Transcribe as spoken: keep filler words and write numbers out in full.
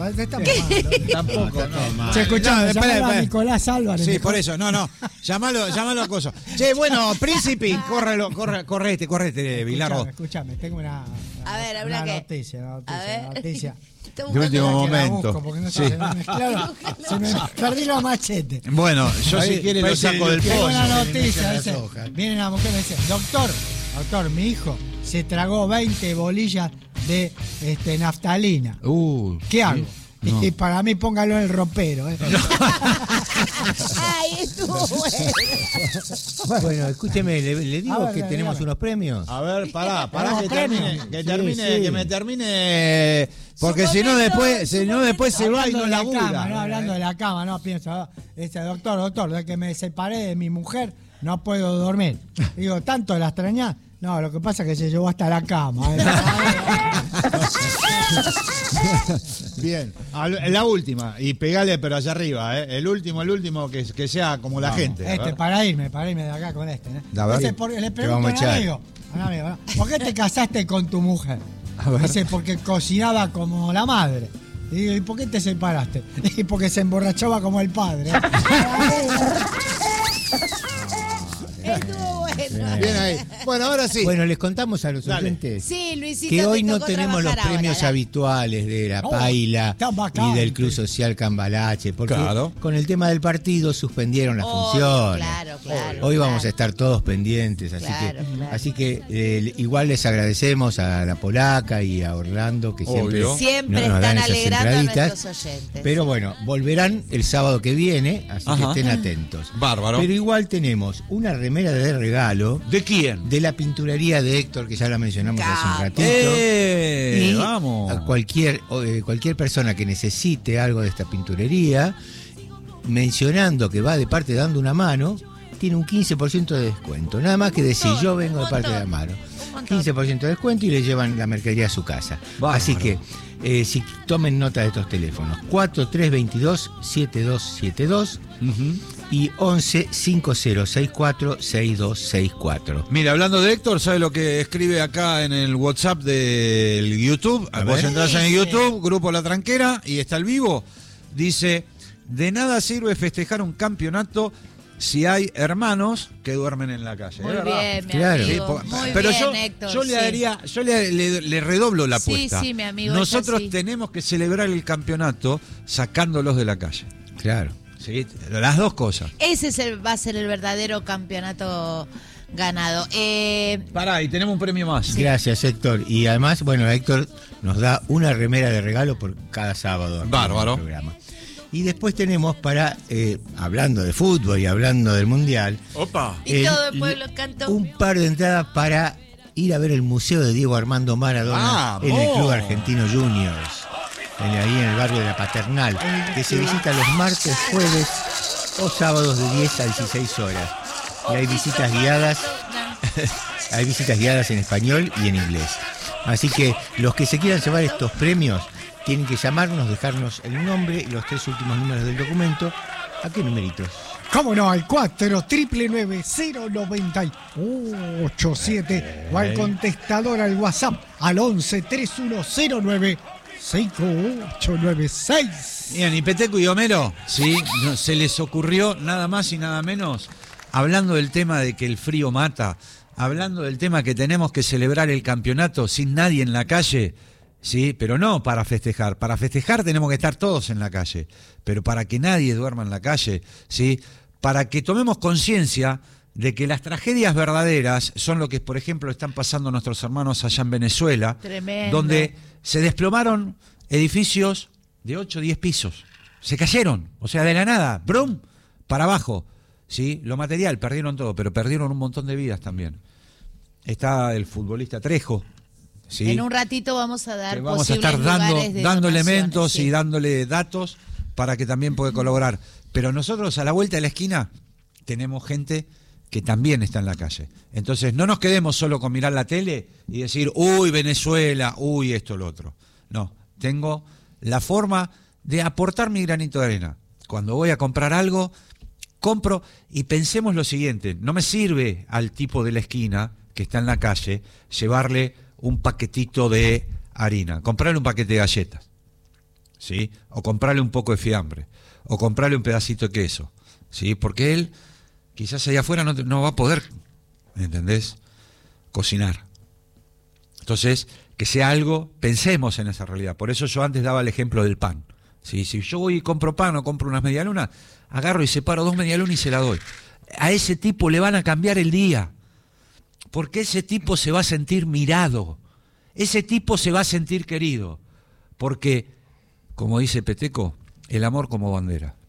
Parece tan Tampoco, no. Se escuchó, no, llamalo a Nicolás Álvarez. Sí, mejor. por eso, no, no. Llamalo, llamalo a Coso. Che, bueno, Príncipe, córrelo, corre, correte, correte, Bilardo. Escúchame, tengo una, A ver, una ¿una qué? noticia, una noticia, A ver. una noticia. Está De buscando último la- momento. Busco, porque no Sí. sé, se me mezclaron, se me perdí los machetes. Bueno, yo Ahí, si quiere lo parece saco del que- Tengo pollo. una Pollo, noticia, las dice, hojas. viene una mujer y me dice, doctor, doctor, mi hijo se tragó veinte bolillas de este, naftalina. Uh, ¿Qué hago? No. Y para mí póngalo en el ropero. ¿eh? Ay, estuvo bueno. Bueno, escúcheme, le, le digo A ver, que a ver, tenemos a ver. unos premios. A ver, pará, pará Tenemos que premio. termine, que Sí, termine, sí. que me termine, porque Su si no momento, después, su si no después se va y Hablando no de la cama, no, labura. hablando de la cama, no, pienso, dice, doctor, doctor, de que me separé de mi mujer, no puedo dormir. Digo, ¿tanto la extrañás? No, lo que pasa es que se llevó hasta la cama. ¿eh? Bien, al- la última, y pegale pero allá arriba, ¿eh? El último, el último, que, que sea como la gente. a Este, ver. para irme, para irme de acá con este. ¿eh? A ver. Dice, por- le Te pregunto vamos a a un echar. amigo, a un amigo, ¿no? ¿por qué te casaste con tu mujer? A ver. Dice, porque cocinaba como la madre. Y digo, ¿y por qué te separaste? Y porque se emborrachaba como el padre. Estuvo bueno. Bien ahí. Bueno, ahora sí. Bueno, les contamos a los Dale. oyentes Sí, Luisito, que te hoy no tocó tenemos los trabajar premios ahora, dale. habituales de la No, Paila está y vacante. del Club Social Cambalache, porque Claro. con el tema del partido suspendieron las Obvio, funciones. claro, claro, Hoy vamos claro. a estar todos pendientes, así Claro, que, claro. así que eh, igual les agradecemos a la Polaca y a Orlando que siempre, Obvio. Siempre no- nos dan están esas alegrando a entraditas. nuestros oyentes. Pero bueno, volverán el sábado que viene, así Ajá. que estén atentos. Bárbaro. Pero igual tenemos una remera de regalo ¿De quién? de la pinturería de Héctor, que ya la mencionamos hace un Capo. ratito. ¡Eh! Y Vamos. a cualquier, o, eh, cualquier persona que necesite algo de esta pinturería, mencionando que va de parte dando una mano, tiene un quince por ciento de descuento. Nada más que decir, montón, yo vengo un de parte de la montón, mano. un montón. quince por ciento de descuento y le llevan la mercadería a su casa. Bárbaro. Así que, eh, si tomen nota de estos teléfonos, cuatro tres dos dos siete dos siete dos Ujú. y once cinco cero seis cuatro seis dos seis cuatro. Mira, hablando de Héctor, ¿sabe lo que escribe acá en el WhatsApp del YouTube? A Vos ver. entras en Sí. YouTube, Grupo La Tranquera, y está el vivo. Dice, de nada sirve festejar un campeonato si hay hermanos que duermen en la calle. Muy ¿Es verdad? bien, mi Claro. amigo. Sí, po- Muy pero bien, yo, Héctor. yo le sí. haría, yo le, le- le redoblo la Sí, apuesta. sí, mi amigo, Nosotros es así. tenemos que celebrar el campeonato sacándolos de la calle. Claro. ¿Sí? Las dos cosas. Ese es el, va a ser el verdadero campeonato ganado. Eh, Pará, y tenemos un premio más. Gracias, Héctor. Y además, bueno, Héctor nos da una remera de regalo por cada sábado. aquí en Bárbaro. el programa. Y después tenemos para, eh, hablando de fútbol y hablando del Mundial, Opa. Y todo el pueblo cantó. un par de entradas para ir a ver el Museo de Diego Armando Maradona ¡Vamos! en el Club Argentino Juniors, en, ahí en el barrio de La Paternal, que se visita los martes, jueves o sábados de diez a dieciséis horas. Y hay visitas guiadas. Hay visitas guiadas en español y en inglés. Así que los que se quieran llevar estos premios tienen que llamarnos, dejarnos el nombre y los tres últimos números del documento. ¿A qué numeritos? ¿Cómo no? Al cuatro nueve nueve cero nueve ocho siete o al contestador al WhatsApp al once treinta y uno cero nueve cinco ocho nueve seis. Bien, y Peteco y Homero, sí, no, se les ocurrió nada más y nada menos, hablando del tema de que el frío mata, hablando del tema que tenemos que celebrar el campeonato sin nadie en la calle, sí, pero no para festejar. Para festejar tenemos que estar todos en la calle, pero para que nadie duerma en la calle, sí, para que tomemos conciencia de que las tragedias verdaderas son lo que, por ejemplo, están pasando nuestros hermanos allá en Venezuela, Tremendo. donde se desplomaron edificios de ocho o diez pisos. Se cayeron, o sea, de la nada, brum, para abajo. ¿Sí? Lo material, perdieron todo, pero perdieron un montón de vidas también. Está el futbolista Trejo. ¿Sí? En un ratito vamos a dar Que vamos a posibles estar dando, lugares de dando donaciones, elementos sí. y dándole datos para que también pueda colaborar. Pero nosotros a la vuelta de la esquina tenemos gente que también está en la calle. Entonces no nos quedemos solo con mirar la tele y decir, uy, Venezuela, uy, esto, lo otro. No, tengo la forma de aportar mi granito de arena. Cuando voy a comprar algo, compro y pensemos lo siguiente, no me sirve al tipo de la esquina que está en la calle llevarle un paquetito de harina, comprarle un paquete de galletas. ¿sí? O comprarle un poco de fiambre, o comprarle un pedacito de queso, ¿sí? Porque él quizás allá afuera no, no va a poder, ¿entendés?, cocinar. Entonces, que sea algo, pensemos en esa realidad. Por eso yo antes daba el ejemplo del pan. ¿Sí? Si yo voy y compro pan o compro unas medialunas, agarro y separo dos medialunas y se la doy. A ese tipo le van a cambiar el día, porque ese tipo se va a sentir mirado, ese tipo se va a sentir querido, porque, como dice Peteco, el amor como bandera.